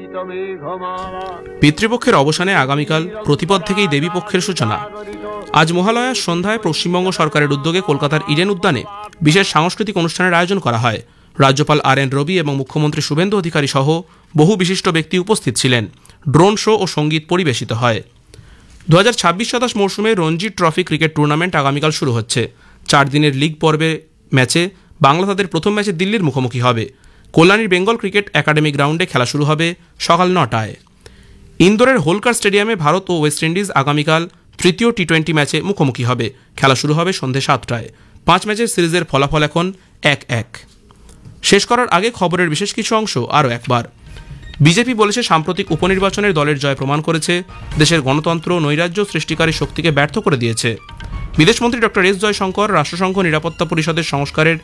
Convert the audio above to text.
পিতৃপক্ষের অবসানে আগামীকাল প্রতিপদ থেকেই দেবীপক্ষের সূচনা। আজ মহালয়ার সন্ধ্যায় পশ্চিমবঙ্গ সরকারের উদ্যোগে কলকাতার ইডেন উদ্যানে বিশেষ সাংস্কৃতিক অনুষ্ঠানের আয়োজন করা হয়। রাজ্যপাল আর.এন. রবি এবং মুখ্যমন্ত্রী শুভেন্দু অধিকারী সহ বহু বিশিষ্ট ব্যক্তি উপস্থিত ছিলেন। ড্রোন শো ও সঙ্গীত পরিবেশিত হয়। 2026-27 মৌসুমে রঞ্জি ট্রফি ক্রিকেট টুর্নামেন্ট আগামীকাল শুরু হচ্ছে। 4 দিনের লিগ পর্বে ম্যাচে বাংলা তাদের প্রথম ম্যাচে দিল্লির মুখোমুখি হবে। কল্যাণীর বেঙ্গল ক্রিকেট একাডেমি গ্রাউন্ডে খেলা শুরু হবে সকাল 9টায়। ইন্দোরের হোলকার স্টেডিয়ামে ভারত ও ওয়েস্ট ইন্ডিজ আগামীকাল তৃতীয় টি-20 ম্যাচে মুখোমুখি হবে। খেলা শুরু হবে সন্ধ্যে 7টায়। 5 ম্যাচের সিরিজের ফলাফল এখন 1-1। শেষ করার আগে খবরের বিশেষ কিছু অংশ আরও একবার। বিজেপি বলেছে সাম্প্রতিক উপনির্বাচনের দলের জয় প্রমাণ করেছে দেশের গণতন্ত্র নৈরাজ্য সৃষ্টিকারী শক্তিকে ব্যর্থ করে দিয়েছে। বিদেশমন্ত্রী ডক্টর এস জয়শঙ্কর রাষ্ট্রসংঘ নিরাপত্তা পরিষদের সংস্কারের